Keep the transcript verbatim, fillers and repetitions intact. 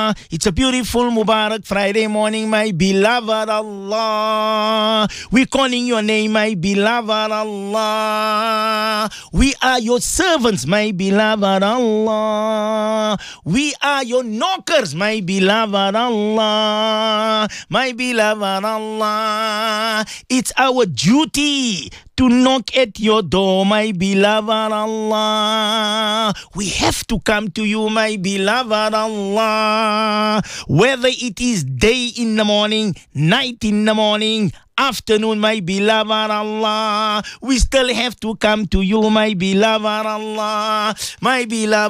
Allah. It's a beautiful Mubarak Friday morning, my beloved Allah. We're calling your name, my beloved Allah. We are your servants, my beloved Allah. We are your knockers, my beloved Allah. My beloved Allah. It's our duty to knock at your door, my beloved Allah. We have to come to you, my beloved Allah. Whether it is day in the morning, night in the morning, afternoon, my beloved Allah, we still have to come to you, my beloved Allah. My beloved